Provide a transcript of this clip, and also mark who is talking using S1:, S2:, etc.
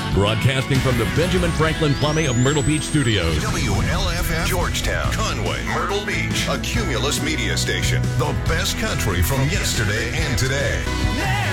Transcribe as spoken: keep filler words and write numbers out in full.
S1: Broadcasting from the Benjamin Franklin Plumbing of Myrtle Beach Studios.
S2: W L F M, Georgetown, Conway, Myrtle Beach, a Cumulus media station. The best country from yesterday and today.